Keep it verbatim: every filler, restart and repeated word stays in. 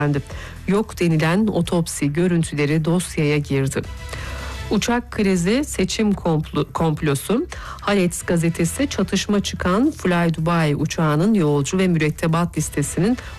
Yok denilen otopsi görüntüleri dosyaya girdi. Uçak krizi, seçim komplo, komplosu. Haaretz gazetesi çatışma çıkan Fly Dubai uçağının yolcu ve mürettebat listesinin